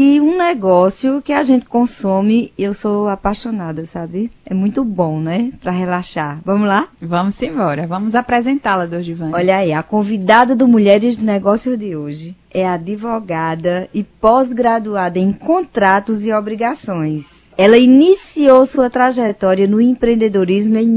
E um negócio que a gente consome, eu sou apaixonada, sabe? É muito bom, né? Pra relaxar. Vamos lá? Vamos embora. Vamos apresentá-la, Dordivânia. Olha aí, a convidada do Mulheres de Negócios de hoje é advogada e pós-graduada em contratos e obrigações. Ela iniciou sua trajetória no empreendedorismo em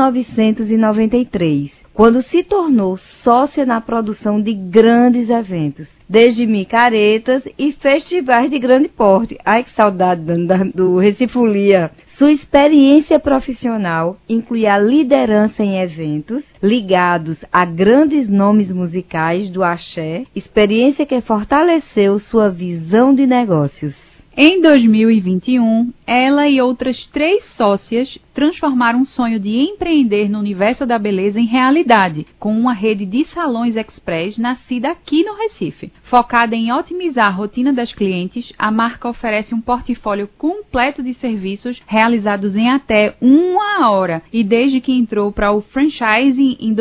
1993, quando se tornou sócia na produção de grandes eventos, desde micaretas e festivais de grande porte. Ai, que saudade do Recifolia! Sua experiência profissional inclui a liderança em eventos ligados a grandes nomes musicais do axé, experiência que fortaleceu sua visão de negócios. Em 2021, ela e outras 3 sócias transformaram um sonho de empreender no universo da beleza em realidade, com uma rede de salões express nascida aqui no Recife. Focada em otimizar a rotina das clientes, a marca oferece um portfólio completo de serviços realizados em até 1 hora. E desde que entrou para o franchising em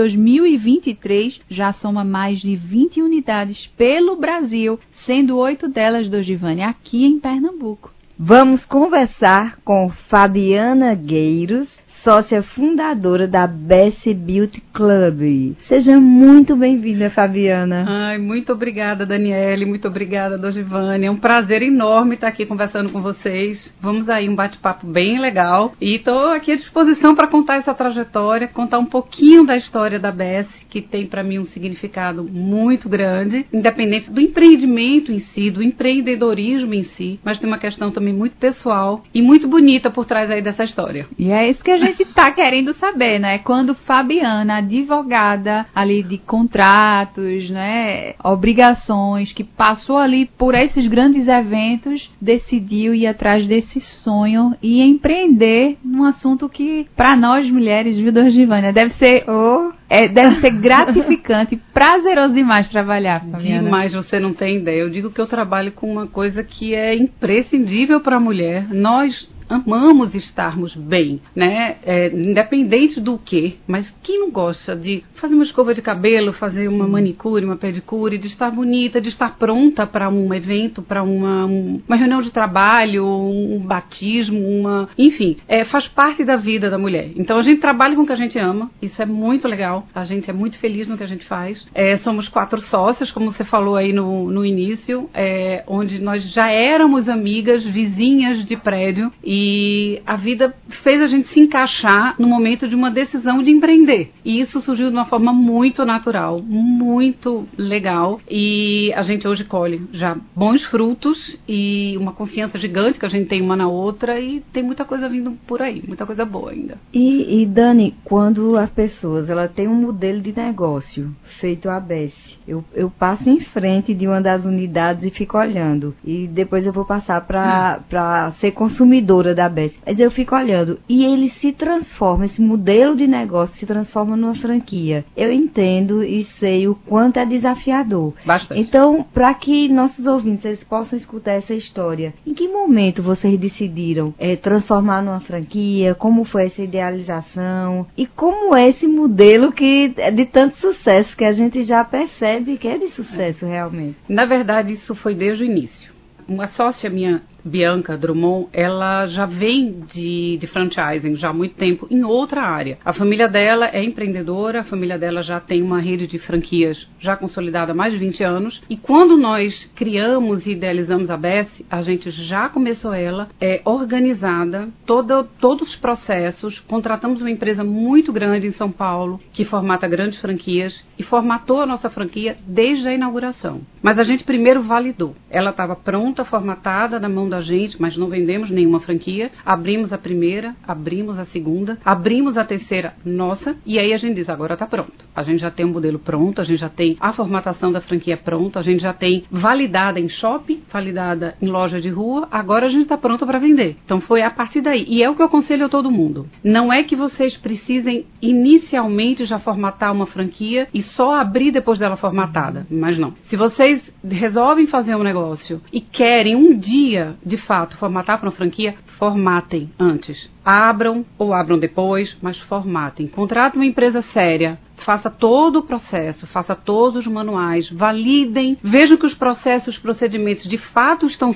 2023, já soma mais de 20 unidades pelo Brasil, sendo 8 delas, Dordivânia, aqui em Pernambuco. Vamos conversar com Fabiana Gueiros, sócia fundadora da Bessie Beauty Club. Seja muito bem-vinda, Fabiana. Ai, muito obrigada, Daniele, muito obrigada, Dordivânia. É um prazer enorme estar aqui conversando com vocês. Vamos aí, um bate-papo bem legal. E estou aqui à disposição para contar essa trajetória, contar um pouquinho da história da Bessie, que tem para mim um significado muito grande, independente do empreendimento em si, do empreendedorismo em si, mas tem uma questão também muito pessoal e muito bonita por trás aí dessa história. E é isso que a gente está querendo saber, né? Quando Fabiana, advogada ali de contratos, né, obrigações, que passou ali por esses grandes eventos, decidiu ir atrás desse sonho e empreender num assunto que, para nós mulheres, viu, Dordivânia, deve ser gratificante, prazeroso demais trabalhar, Fabiana. Demais, você não tem ideia. Eu digo que eu trabalho com uma coisa que é imprescindível para a mulher. Nós amamos estarmos bem, né? Independente do que, mas quem não gosta de fazer uma escova de cabelo, fazer uma manicure, uma pedicure, de estar bonita, de estar pronta para um evento, para uma reunião de trabalho, um batismo, enfim, faz parte da vida da mulher. Então a gente trabalha com o que a gente ama, isso é muito legal, a gente é muito feliz no que a gente faz. Somos 4 sócias, como você falou aí no início, onde nós já éramos amigas, vizinhas de prédio, e a vida fez a gente se encaixar no momento de uma decisão de empreender. E isso surgiu de uma forma muito natural, muito legal. E a gente hoje colhe já bons frutos e uma confiança gigante que a gente tem uma na outra, e tem muita coisa vindo por aí, muita coisa boa ainda. E Dani, quando as pessoas têm um modelo de negócio feito a Bessie, eu passo em frente de uma das unidades e fico olhando. E depois eu vou passar para ser consumidora da Bessie. Mas eu fico olhando e ele se transforma, esse modelo de negócio se transforma numa franquia. Eu entendo e sei o quanto é desafiador. Bastante. Então, para que nossos ouvintes eles possam escutar essa história, em que momento vocês decidiram transformar numa franquia? Como foi essa idealização? E como é esse modelo que é de tanto sucesso, que a gente já percebe que é de sucesso realmente? Na verdade, isso foi desde o início. Uma sócia minha, Bianca Drummond, ela já vem de franchising já há muito tempo em outra área. A família dela é empreendedora, a família dela já tem uma rede de franquias já consolidada há mais de 20 anos. E quando nós criamos e idealizamos a Bessie, a gente já começou ela organizada, todos os processos, contratamos uma empresa muito grande em São Paulo, que formata grandes franquias, e formatou a nossa franquia desde a inauguração. Mas a gente primeiro validou. Ela estava pronta, formatada na mão da gente, mas não vendemos nenhuma franquia. Abrimos a primeira, abrimos a segunda, abrimos a terceira nossa, e aí a gente diz, agora está pronto. A gente já tem um modelo pronto, a gente já tem a formatação da franquia pronta, a gente já tem validada em shopping, validada em loja de rua, agora a gente está pronta para vender. Então foi a partir daí. E é o que eu aconselho a todo mundo. Não é que vocês precisem inicialmente já formatar uma franquia e só abrir depois dela formatada, mas não. Se vocês resolvem fazer um negócio e querem um dia, de fato, formatar para uma franquia, formatem antes. Abram ou abram depois, mas formatem. Contratem uma empresa séria, faça todo o processo, faça todos os manuais, validem, vejam que os processos, os procedimentos de fato estão